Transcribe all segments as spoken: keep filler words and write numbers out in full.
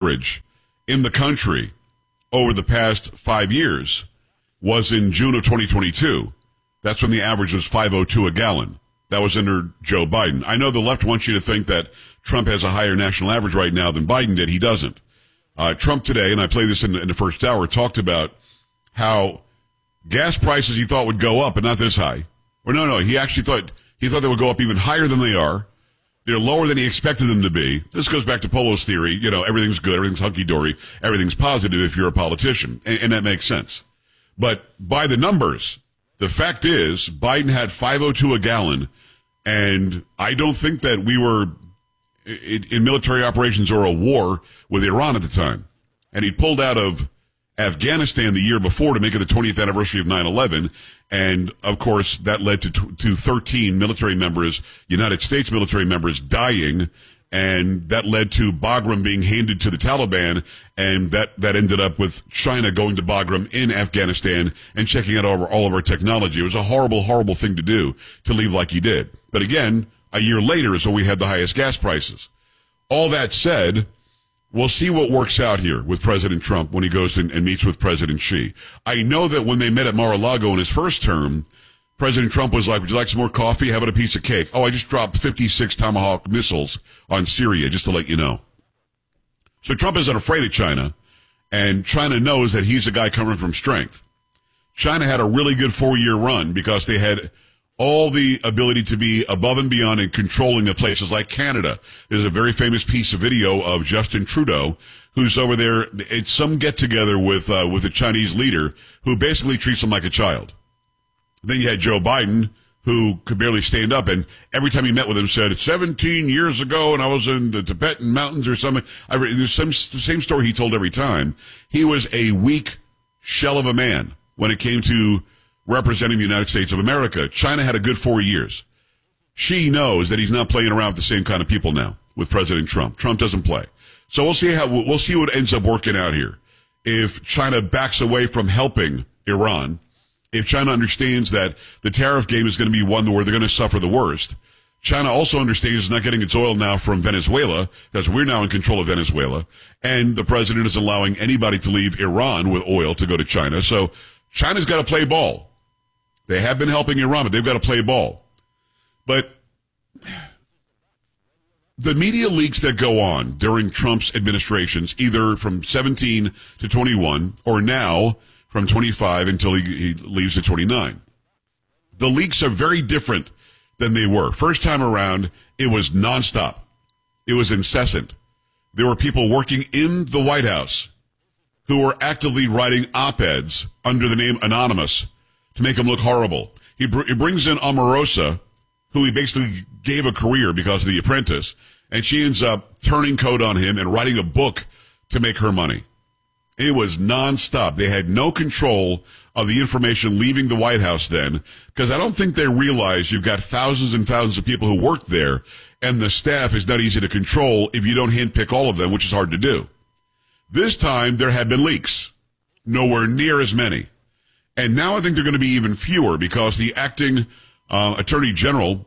average in the country over the past five years was in June of twenty twenty-two. That's when the average was five oh two a gallon. That was under Joe Biden. I know the left wants you to think that Trump has a higher national average right now than Biden did. He doesn't. Uh, Trump today, and I played this in, in the first hour, talked about how gas prices he thought would go up, but not this high. Or no, no, he actually thought he thought they would go up even higher than they are. They're lower than he expected them to be. This goes back to Polo's theory. You know, everything's good, everything's hunky-dory, everything's positive if you're a politician. And, and that makes sense. But by the numbers, the fact is Biden had five oh two a gallon, and I don't think that we were in, in military operations or a war with Iran at the time. And he pulled out of Afghanistan the year before to make it the twentieth anniversary of nine eleven. And, of course, that led to to thirteen military members, United States military members, dying. And that led to Bagram being handed to the Taliban. And that, that ended up with China going to Bagram in Afghanistan and checking out all, all of our technology. It was a horrible, horrible thing to do, to leave like he did. But again, a year later is when we had the highest gas prices. All that said, we'll see what works out here with President Trump when he goes and, and meets with President Xi. I know that when they met at Mar-a-Lago in his first term, President Trump was like, would you like some more coffee? How about a piece of cake? Oh, I just dropped fifty-six Tomahawk missiles on Syria, just to let you know. So Trump isn't afraid of China, and China knows that he's a guy coming from strength. China had a really good four-year run because they had all the ability to be above and beyond and controlling of places like Canada. There's a very famous piece of video of Justin Trudeau, who's over there. It's some get-together with uh, with a Chinese leader who basically treats him like a child. Then you had Joe Biden, who could barely stand up, and every time he met with him said, seventeen years ago, and I was in the Tibetan mountains or something. I re- There's some the same story he told every time. He was a weak shell of a man when it came to representing the United States of America. China had a good four years. Xi knows that he's not playing around with the same kind of people now with President Trump. Trump doesn't play. So we'll see how, we'll see what ends up working out here. If China backs away from helping Iran, if China understands that the tariff game is going to be one where they're going to suffer the worst. China also understands it's not getting its oil now from Venezuela, because we're now in control of Venezuela, and the president is allowing anybody to leave Iran with oil to go to China. So China's got to play ball. They have been helping Iran, but they've got to play ball. But the media leaks that go on during Trump's administrations, either from seventeen to twenty-one, or now from twenty-five until he, he leaves at twenty-nine. The leaks are very different than they were. First time around, it was nonstop. It was incessant. There were people working in the White House who were actively writing op-eds under the name Anonymous to make him look horrible. He, br- he brings in Omarosa, who he basically gave a career because of The Apprentice, and she ends up turning code on him and writing a book to make her money. It was nonstop. They had no control of the information leaving the White House then, because I don't think they realize you've got thousands and thousands of people who work there, and the staff is not easy to control if you don't handpick all of them, which is hard to do. This time, there had been leaks. Nowhere near as many. And now I think they're going to be even fewer, because the acting uh, Attorney General,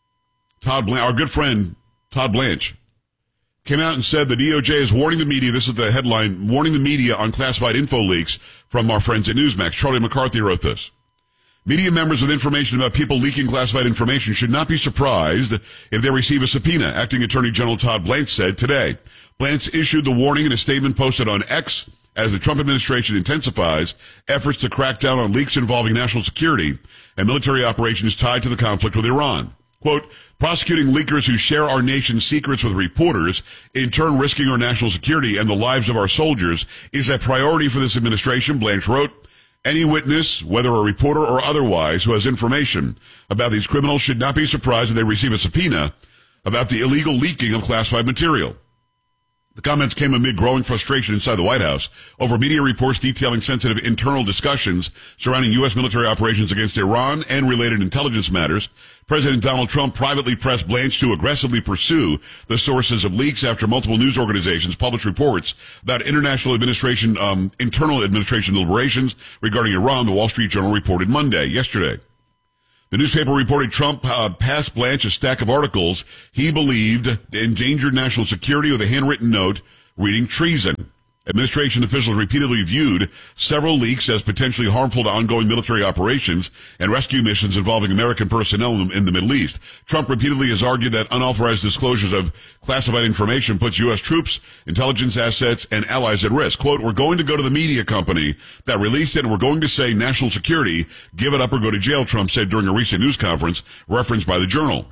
Todd Blanche, our good friend Todd Blanche, came out and said the D O J is warning the media, this is the headline, warning the media on classified info leaks from our friends at Newsmax. Charlie McCarthy wrote this. Media members with information about people leaking classified information should not be surprised if they receive a subpoena, Acting Attorney General Todd Blanche said today. Blanche issued the warning in a statement posted on X as the Trump administration intensifies efforts to crack down on leaks involving national security and military operations tied to the conflict with Iran. Quote, prosecuting leakers who share our nation's secrets with reporters, in turn risking our national security and the lives of our soldiers, is a priority for this administration, Blanche wrote. Any witness, whether a reporter or otherwise, who has information about these criminals should not be surprised if they receive a subpoena about the illegal leaking of classified material. The comments came amid growing frustration inside the White House over media reports detailing sensitive internal discussions surrounding U S military operations against Iran and related intelligence matters. President Donald Trump privately pressed Blanche to aggressively pursue the sources of leaks after multiple news organizations published reports about international administration, um, internal administration deliberations regarding Iran, the Wall Street Journal reported Monday, yesterday. The newspaper reported Trump uh, passed Blanche a stack of articles he believed endangered national security with a handwritten note reading treason. Administration officials repeatedly viewed several leaks as potentially harmful to ongoing military operations and rescue missions involving American personnel in the Middle East. Trump repeatedly has argued that unauthorized disclosures of classified information puts U S troops, intelligence assets, and allies at risk. Quote, we're going to go to the media company that released it and we're going to say national security, give it up or go to jail, Trump said during a recent news conference referenced by the Journal.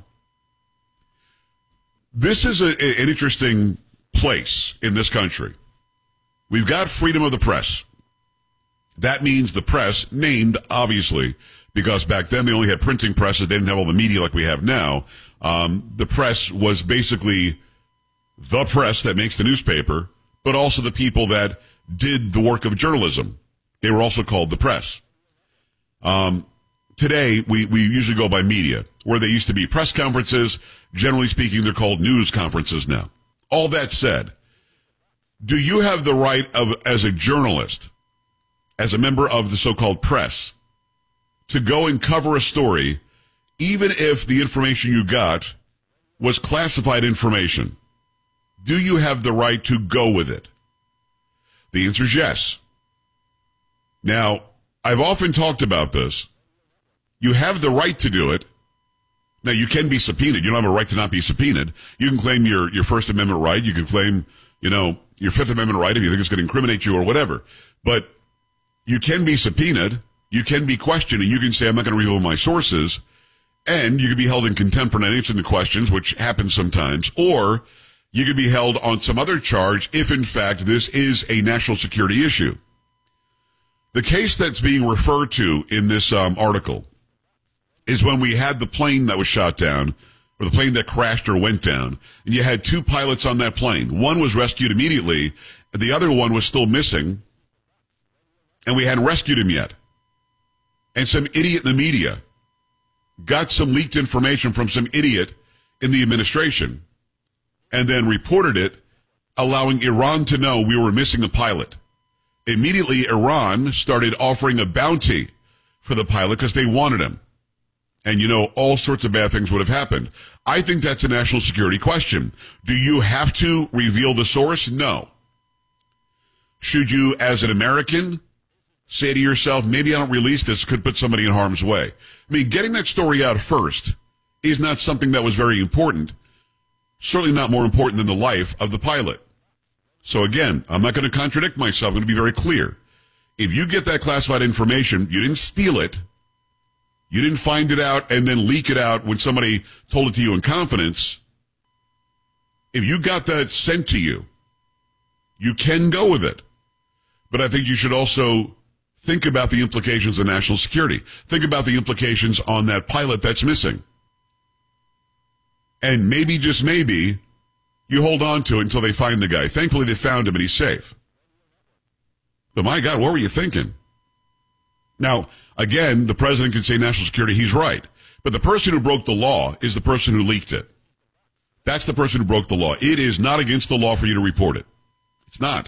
This is a, an interesting place in this country. We've got freedom of the press. That means the press, named, obviously, because back then they only had printing presses. They didn't have all the media like we have now. Um, the press was basically the press that makes the newspaper, but also the people that did the work of journalism. They were also called the press. Um, today, we, we usually go by media, where they used to be press conferences. Generally speaking, they're called news conferences now. All that said, do you have the right of, as a journalist, as a member of the so-called press, to go and cover a story, even if the information you got was classified information? Do you have the right to go with it? The answer is yes. Now, I've often talked about this. You have the right to do it. Now, you can be subpoenaed. You don't have a right to not be subpoenaed. You can claim your, your First Amendment right. You can claim, you know, your Fifth Amendment right if you think it's going to incriminate you or whatever. But you can be subpoenaed. You can be questioned, and you can say, I'm not going to reveal my sources. And you can be held in contempt for not answering the questions, which happens sometimes. Or you could be held on some other charge if, in fact, this is a national security issue. The case that's being referred to in this um, article is when we had the plane that was shot down, or the plane that crashed or went down, and you had two pilots on that plane. One was rescued immediately, and the other one was still missing, and we hadn't rescued him yet. And some idiot in the media got some leaked information from some idiot in the administration, and then reported it, allowing Iran to know we were missing a pilot. Immediately, Iran started offering a bounty for the pilot because they wanted him. And, you know, all sorts of bad things would have happened. I think that's a national security question. Do you have to reveal the source? No. Should you, as an American, say to yourself, maybe I don't release this, could put somebody in harm's way? I mean, getting that story out first is not something that was very important. Certainly not more important than the life of the pilot. So again, I'm not going to contradict myself. I'm going to be very clear. If you get that classified information, you didn't steal it. You didn't find it out and then leak it out when somebody told it to you in confidence. If you got that sent to you, you can go with it. But I think you should also think about the implications of national security. Think about the implications on that pilot that's missing. And maybe, just maybe, you hold on to it until they find the guy. Thankfully, they found him and he's safe. But my God, what were you thinking? Now, again, the president can say national security, he's right. But the person who broke the law is the person who leaked it. That's the person who broke the law. It is not against the law for you to report it. It's not.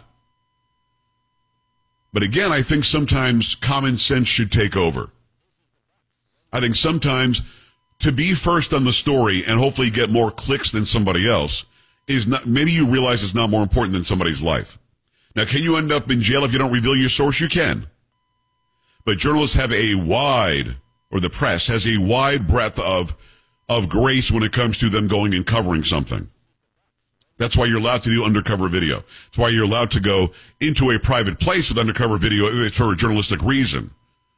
But again, I think sometimes common sense should take over. I think sometimes to be first on the story and hopefully get more clicks than somebody else is not, maybe you realize it's not more important than somebody's life. Now, can you end up in jail if you don't reveal your source? You can. But journalists have a wide, or the press has a wide breadth of, of grace when it comes to them going and covering something. That's why you're allowed to do undercover video. That's why you're allowed to go into a private place with undercover video for a journalistic reason.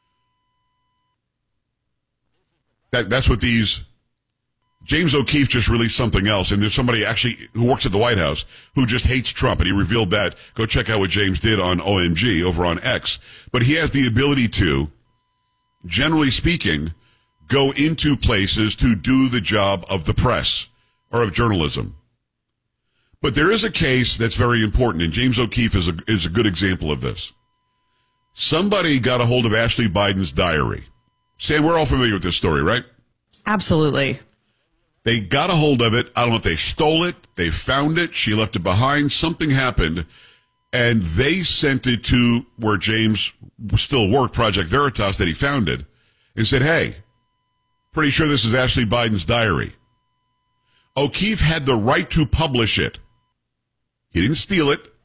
That, that's what these... James O'Keefe just released something else, and there's somebody actually who works at the White House who just hates Trump, and he revealed that. Go check out what James did on O M G over on X. But he has the ability to, generally speaking, go into places to do the job of the press or of journalism. But there is a case that's very important, and James O'Keefe is a, is a good example of this. Somebody got a hold of Ashley Biden's diary. Sam, we're all familiar with this story, right? Absolutely. They got a hold of it. I don't know if they stole it. They found it. She left it behind. Something happened. And they sent it to where James still worked, Project Veritas, that he founded, and said, hey, pretty sure this is Ashley Biden's diary. O'Keefe had the right to publish it. He didn't steal it.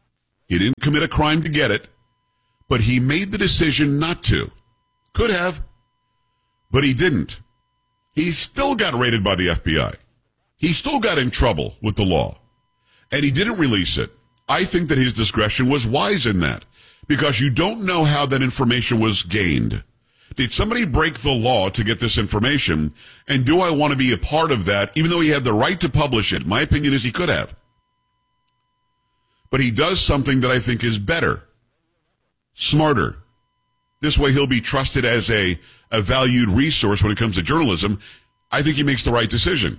He didn't commit a crime to get it, but he made the decision not to. Could have, but he didn't. He still got raided by the F B I. He still got in trouble with the law, and he didn't release it. I think that his discretion was wise in that, because you don't know how that information was gained. Did somebody break the law to get this information? And do I want to be a part of that, even though he had the right to publish it? My opinion is he could have. But he does something that I think is better, smarter. This way he'll be trusted as a, a valued resource when it comes to journalism. I think he makes the right decision.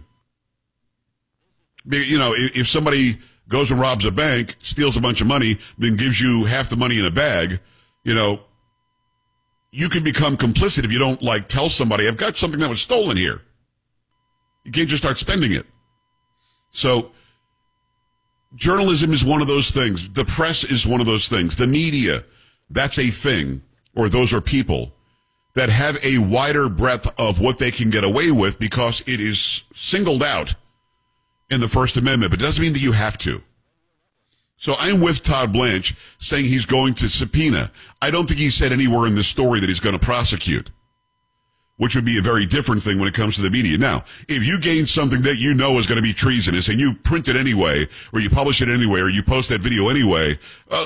You know, if somebody goes and robs a bank, steals a bunch of money, then gives you half the money in a bag, you know, you can become complicit if you don't, like, tell somebody, I've got something that was stolen here. You can't just start spending it. So, journalism is one of those things. The press is one of those things. The media, that's a thing, or those are people that have a wider breadth of what they can get away with because it is singled out in the First Amendment, but it doesn't mean that you have to. So I'm with Todd Blanche saying he's going to subpoena. I don't think he said anywhere in this story that he's going to prosecute, which would be a very different thing when it comes to the media. Now, if you gain something that you know is going to be treasonous and you print it anyway, or you publish it anyway, or you post that video anyway, uh,